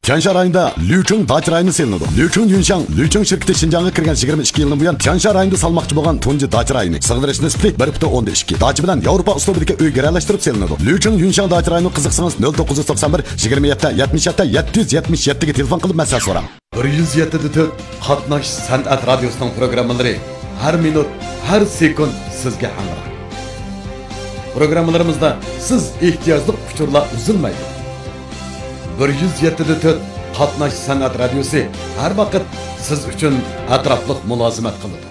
Tianshan rayonida Liuchun dacha rayoni selinadi. Liuchun Yunshang, Liuchun shirkati Xinjiangga kirgan 22 yildan buyon Tianshan rayonida salmoqchi bo'lgan tunji dacha rayoni. Sig'dirish nisbi 1.12. Dacha bilan Yevropa uslubidagi uy garalashtirib selinadi. Liuchun Yunshang dacha rayoni qiziqsangiz 0991 27 77 777 ga telefon qilib masala so'rang. 107.4 Qatnash san'at radiosining programmalari har minut, har sekund sizga hamroh. Programmalarimizda siz ehtiyojli uchurlar uzilmaydi. 107.4 Qatnash san'at radiosi har vaqt siz uchun atrofliq mulozimat qiladi.